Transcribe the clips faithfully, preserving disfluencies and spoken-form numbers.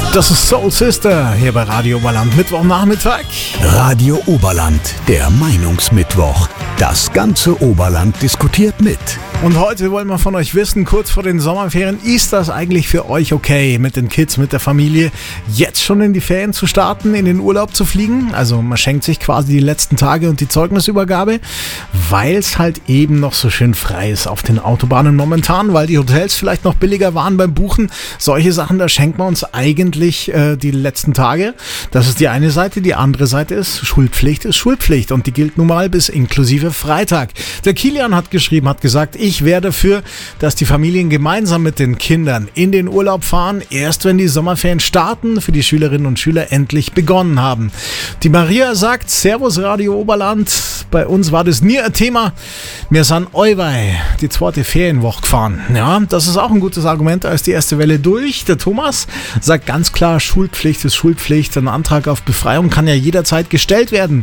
Das ist Soul Sister hier bei Radio Oberland, Mittwochnachmittag. Radio Oberland, der Meinungsmittwoch. Das ganze Oberland diskutiert mit. Und heute wollen wir von euch wissen, kurz vor den Sommerferien, ist das eigentlich für euch okay, mit den Kids, mit der Familie, jetzt schon in die Ferien zu starten, in den Urlaub zu fliegen? Also man schenkt sich quasi die letzten Tage und die Zeugnisübergabe, weil es halt eben noch so schön frei ist auf den Autobahnen momentan, weil die Hotels vielleicht noch billiger waren beim Buchen. Solche Sachen, da schenkt man uns eigentlich äh, die letzten Tage. Das ist die eine Seite. Die andere Seite ist, Schulpflicht ist Schulpflicht und die gilt nun mal bis inklusive Freitag. Der Kilian hat geschrieben, hat gesagt, ich wäre dafür, dass die Familien gemeinsam mit den Kindern in den Urlaub fahren, erst wenn die Sommerferien starten, für die Schülerinnen und Schüler endlich begonnen haben. Die Maria sagt, Servus Radio Oberland, bei uns war das nie ein Thema. Wir sind euwei die zweite Ferienwoche gefahren. Ja, das ist auch ein gutes Argument, als die erste Welle durch. Der Thomas sagt ganz klar, Schulpflicht ist Schulpflicht. Ein Antrag auf Befreiung kann ja jederzeit gestellt werden.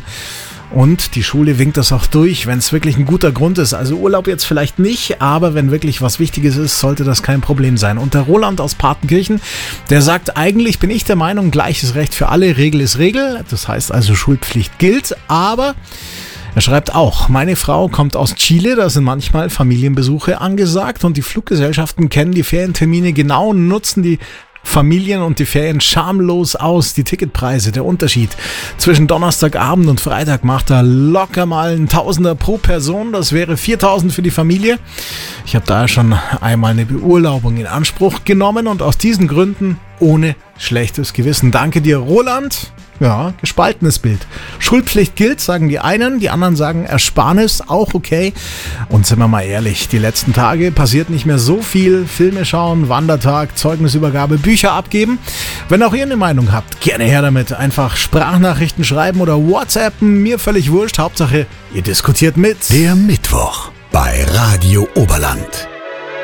Und die Schule winkt das auch durch, wenn es wirklich ein guter Grund ist. Also Urlaub jetzt vielleicht nicht, aber wenn wirklich was Wichtiges ist, sollte das kein Problem sein. Und der Roland aus Partenkirchen, der sagt, eigentlich bin ich der Meinung, gleiches Recht für alle, Regel ist Regel. Das heißt also, Schulpflicht gilt, aber er schreibt auch, meine Frau kommt aus Chile, da sind manchmal Familienbesuche angesagt und die Fluggesellschaften kennen die Ferientermine genau und nutzen die Familien und die Ferien schamlos aus. Die Ticketpreise, der Unterschied zwischen Donnerstagabend und Freitag macht da locker mal ein Tausender pro Person. Das wäre viertausend für die Familie. Ich habe da schon einmal eine Beurlaubung in Anspruch genommen und aus diesen Gründen ohne schlechtes Gewissen. Danke dir, Roland. Ja, gespaltenes Bild. Schulpflicht gilt, sagen die einen, die anderen sagen Ersparnis, auch okay. Und sind wir mal ehrlich, die letzten Tage passiert nicht mehr so viel. Filme schauen, Wandertag, Zeugnisübergabe, Bücher abgeben. Wenn auch ihr eine Meinung habt, gerne her damit. Einfach Sprachnachrichten schreiben oder WhatsAppen, mir völlig wurscht. Hauptsache, ihr diskutiert mit. Der Mittwoch bei Radio Oberland.